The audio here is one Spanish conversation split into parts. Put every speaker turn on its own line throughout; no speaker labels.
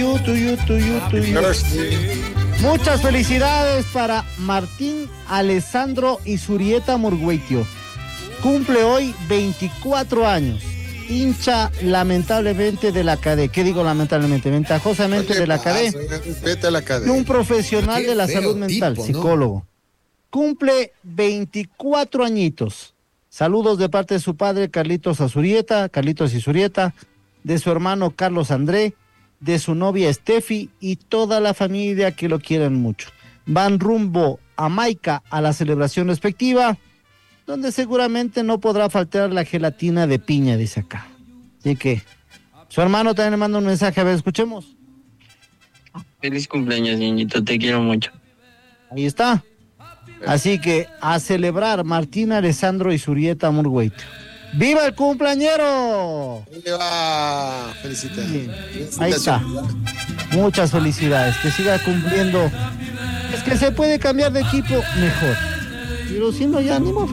Muchas felicidades para Martín Alessandro Izurieta Murgueitio. Cumple hoy 24 años. Hincha lamentablemente de la CADE. ¿Qué digo lamentablemente? Ventajosamente de la CADE. Y un profesional de la salud mental, psicólogo. Cumple 24 añitos. Saludos de parte de su padre Carlitos Izurieta, de su hermano Carlos André, de su novia Steffi y toda la familia que lo quieren mucho. Van rumbo a Maica a la celebración respectiva, donde seguramente no podrá faltar la gelatina de piña, dice acá. Así que su hermano también le manda un mensaje, a ver, escuchemos.
Feliz cumpleaños, niñito, te quiero mucho.
Ahí está. Así que a celebrar Martín Alessandro Izurieta Murgueitio. ¡Viva el cumpleañero!
¡Viva! Felicidades.
Ahí está. Muchas felicidades. Que siga cumpliendo. Es que se puede cambiar de equipo mejor. Pero si no, ya ni modo.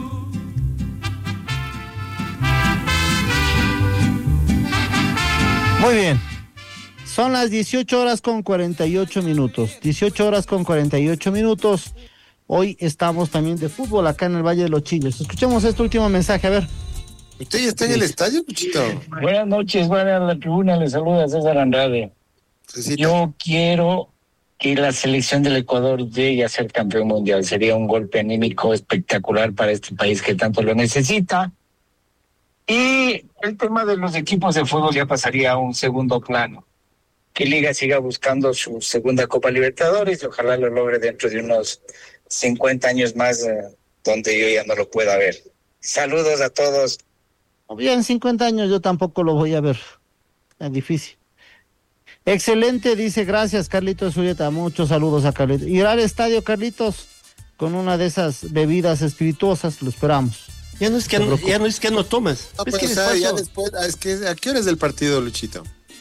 Muy bien. Son las 18 horas con 48 minutos. 18 horas con 48 minutos. Hoy estamos también de fútbol acá en el Valle de los Chillos. Escuchemos este último mensaje, a ver.
¿Usted ya está en el estadio, Puchito?
Buenas noches, buenas a la tribuna, le saluda César Andrade. Yo quiero que la selección del Ecuador llegue a ser campeón mundial. Sería un golpe anímico espectacular para este país que tanto lo necesita. Y el tema de los equipos de fútbol ya pasaría a un segundo plano. Que Liga siga buscando su segunda Copa Libertadores y ojalá lo logre dentro de unos 50 años más, donde yo ya no lo pueda ver. Saludos a todos.
Bien, 50 años yo tampoco lo voy a ver. Es difícil. Excelente, dice, gracias Carlitos Zurieta. Muchos saludos a Carlitos. Ir al estadio, Carlitos, con una de esas bebidas espirituosas, lo esperamos.
Ya no es que no tomas.
No, pues, ya después, ¿a qué hora es el partido, Luchito?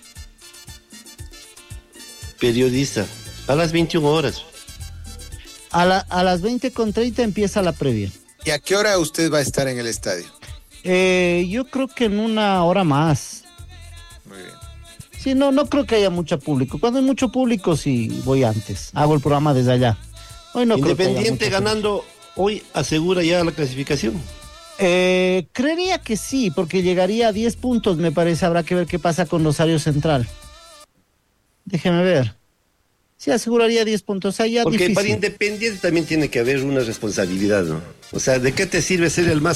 Periodista, a las 21 horas.
A las 20:30 empieza la previa.
¿Y a qué hora usted va a estar en el estadio?
Yo creo que en una hora más.
Muy bien.
Sí, no creo que haya mucho público. Cuando hay mucho público, sí voy antes. Hago el programa desde allá. Hoy no
Independiente ganando, hoy asegura ya la clasificación.
Creería que sí, porque llegaría a 10 puntos, me parece. Habrá que ver qué pasa con Rosario Central. Déjeme ver. Sí, aseguraría 10 puntos. O sea, ya
porque
difícil.
para Independiente también tiene que haber una responsabilidad, ¿no? O sea, ¿de qué te sirve ser el más